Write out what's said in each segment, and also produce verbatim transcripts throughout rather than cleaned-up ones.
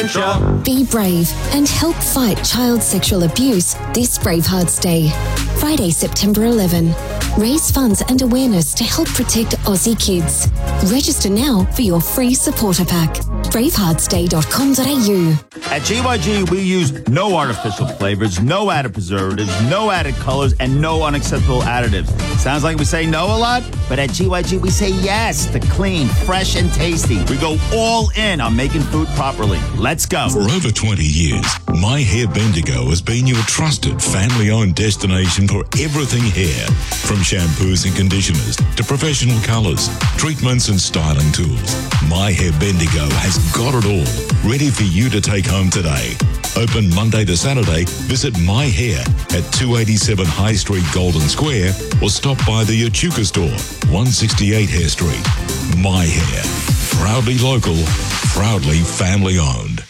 Be brave and help fight child sexual abuse this Bravehearts Day. Friday, September eleventh. Raise funds and awareness to help protect Aussie kids. Register now for your free supporter pack. bravehearts day dot com dot a u. At G Y G, we use no artificial flavors, no added preservatives, no added colors, and no unacceptable additives. Sounds like we say no a lot, but at G Y G, we say yes to clean, fresh, and tasty. We go all in on making food properly. Let's go. For over twenty years, My Hair Bendigo has been your trusted family-owned destination for everything hair. From shampoos and conditioners to professional colours, treatments and styling tools, My Hair Bendigo has got it all, ready for you to take home today. Open Monday to Saturday. Visit My Hair at two eighty-seven High Street, Golden Square, or stop by the Echuca store, one sixty-eight Hare Street. My Hair, proudly local, proudly family-owned.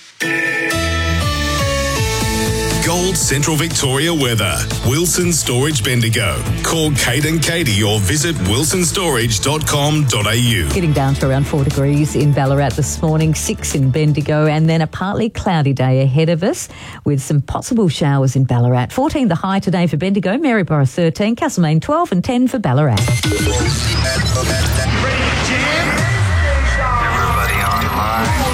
Gold Central Victoria weather. Wilson Storage Bendigo. Call Kate and Katie or visit wilson storage dot com dot a u. Getting down to around four degrees in Ballarat this morning, six in Bendigo, and then a partly cloudy day ahead of us with some possible showers in Ballarat. fourteen the high today for Bendigo, Maryborough thirteen, Castlemaine twelve and ten for Ballarat. Everybody online.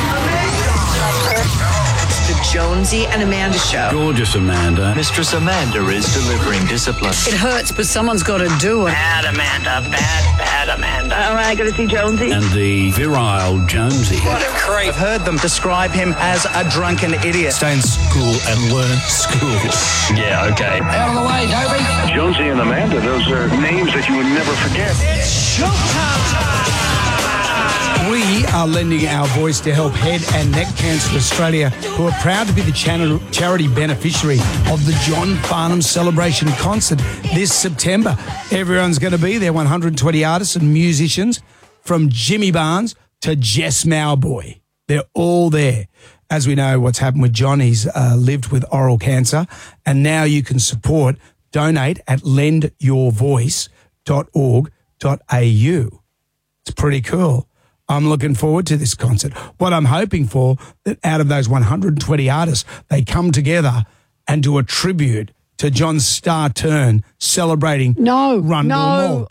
Jonesy and Amanda Show. Gorgeous Amanda. Mistress Amanda is delivering discipline. It hurts, but someone's got to do it. Bad Amanda, bad, bad Amanda. All right, got to see Jonesy. And the virile Jonesy. What a creep. I've heard them describe him as a drunken idiot. Stay in school and learn school. Yeah, okay. Out of the way, Toby. Jonesy and Amanda, those are names that you would never forget. It's showtime. We are lending our voice to help Head and Neck Cancer Australia, who are proud to be the channel, charity beneficiary of the John Farnham Celebration Concert this September. Everyone's going to be there, one hundred twenty artists and musicians, from Jimmy Barnes to Jess Mauboy. They're all there. As we know what's happened with John, he's uh, lived with oral cancer, and now you can support, donate at lend your voice dot org dot a u. It's pretty cool. I'm looking forward to this concert. What I'm hoping for, that out of those one hundred twenty artists, they come together and do a tribute to John's star turn celebrating No, Rundle no. Mall.